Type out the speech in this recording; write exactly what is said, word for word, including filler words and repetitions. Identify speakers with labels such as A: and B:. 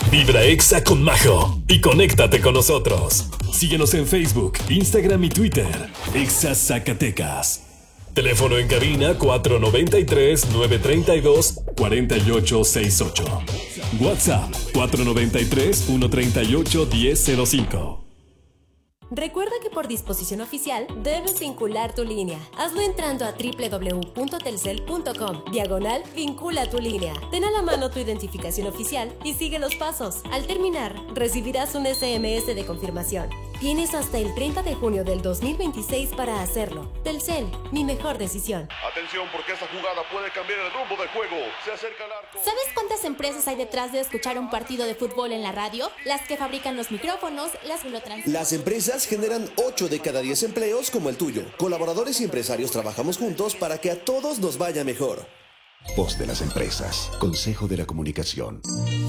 A: Vibra Exa con Majo y conéctate con nosotros. Síguenos en Facebook, Instagram y Twitter. Exa Zacatecas. Teléfono en cabina cuatro nueve tres, nueve tres dos, cuatro ocho seis ocho. WhatsApp cuatro nueve tres, uno tres ocho, uno cero cero cinco.
B: Recuerda que por disposición oficial debes vincular tu línea. Hazlo entrando a doble u doble u doble u punto telcel punto com, diagonal vincula tu línea. Ten a la mano tu identificación oficial y sigue los pasos. Al terminar, recibirás un ese eme ese de confirmación. Tienes hasta el treinta de junio del dos mil veintiséis para hacerlo. Telcel, mi mejor decisión.
C: Atención, porque esta jugada puede cambiar el rumbo del juego. Se acerca el arco.
D: ¿Sabes cuántas empresas hay detrás de escuchar un partido de fútbol en la radio? Las que fabrican los micrófonos, las que lo transmiten.
E: Las empresas generan ocho de cada diez empleos como el tuyo. Colaboradores y empresarios trabajamos juntos para que a todos nos vaya mejor.
F: Voz de las empresas. Consejo de la Comunicación.